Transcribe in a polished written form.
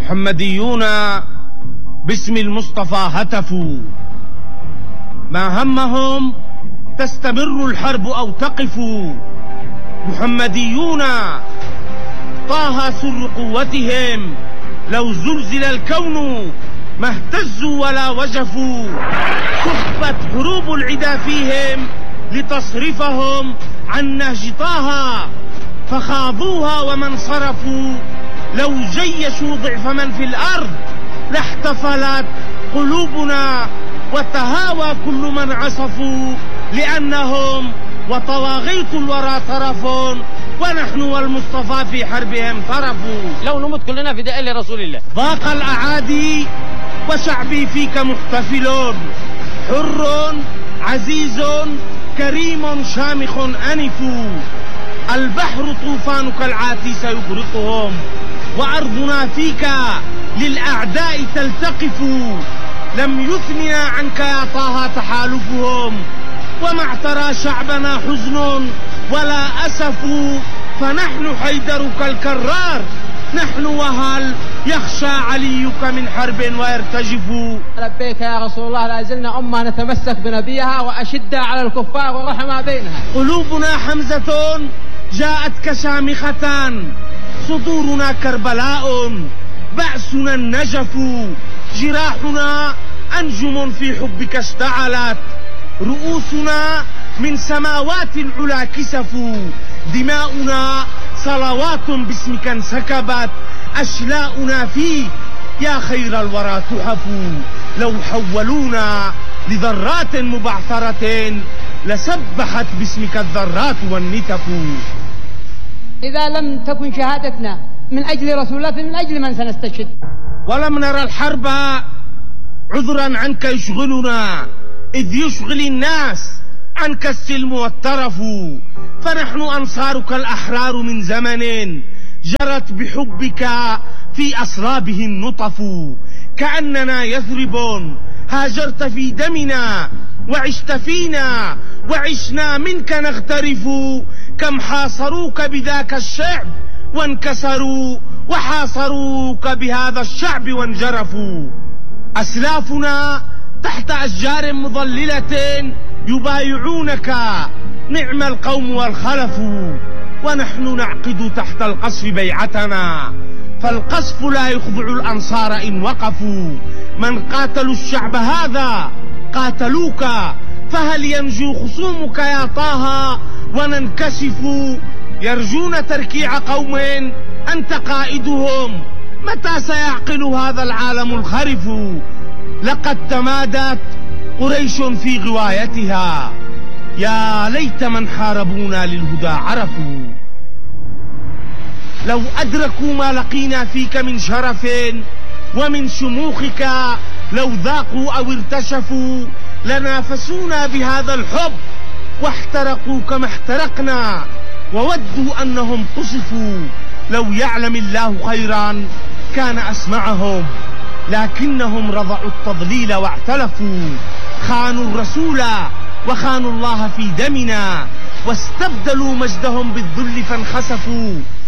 محمديون باسم المصطفى هتفوا، ما همهم تستمر الحرب أو تقف. محمديون طه سر قوتهم، لو زلزل الكون ما اهتزوا ولا وجفوا. كفت حروب العدا فيهم لتصرفهم عن نهج طه، فخاضوها ومن صرفوا. لو جيشوا ضعف من في الأرض لاحتفلت قلوبنا، وتهاوى كل من عصفوا. لأنهم وطواغيت الورى طرف، ونحن والمصطفى في حربهم طرف. لو نمت كلنا فداء لرسول الله. ضاق الأعادي وشعبي فيك محتفل، حر عزيز كريم شامخ أنف. البحر طوفانك العاتي سيغرقهم، وأرضنا فيك للأعداء تلتقف. لم يثننا عنك يا طه تحالفهم، وما اعترى شعبنا حزن ولا أسف. فنحن حيدرك الكرار، نحن وهل يخشى عليك من حرب ويرتجف. لبيك يا رسول الله، لا زلنا أمة نتمسك بنبيها، وأشد على الكفار ورحمة بينها. قلوبنا حمزة جاءت كشامخة، صدورنا كربلاء، بأسنا النجف. جراحنا أنجم في حبك اشتعلت، رؤوسنا من سماوات العلا كسفوا. دماؤنا صلوات باسمك انسكبت، أشلاؤنا فيك يا خير الورى تحفوا. لو حولونا لذرات مبعثرة لسبحت باسمك الذرات والنتف. إذا لم تكن شهادتنا من أجل رسول الله فمن أجل من سنستشهد. ولم نرى الحرب عذرا عنك يشغلنا، إذ يشغل الناس عنك السلم والترف. فنحن أنصارك الأحرار من زمن جرت بحبك في أسرابه النطف. كأننا يثرب هاجرت في دمنا، وعشت فينا وعشنا منك نغترف. كم حاصروك بذاك الشعب وانكسروا، وحاصروك بهذا الشعب وانجرفوا. أسلافنا تحت أشجار مظللة يبايعونك، نعم القوم والخلف. ونحن نعقد تحت القصف بيعتنا، فالقصف لا يخضع الأنصار إن وقفوا. من قاتلوا الشعب هذا قاتلوك، فهل ينجو خصومك يا طه وننكشف. يرجون تركيع قوم أنت قائدهم، متى سيعقل هذا العالم الخرف. لقد تمادت قريش في غوايتها، يا ليت من حاربونا للهدى عرفوا. لو أدركوا ما لقينا فيك من شرف ومن شموخك، لو ذاقوا أو ارتشفوا لنافسونا بهذا الحب، واحترقوا كما احترقنا وودوا أنهم قصفوا. لو يعلم الله خيرا كان أسمعهم، لكنهم رضعوا التضليل واعتلفوا. خانوا الرسول وخانوا الله في دمنا، واستبدلوا مجدهم بالذل فانخسفوا.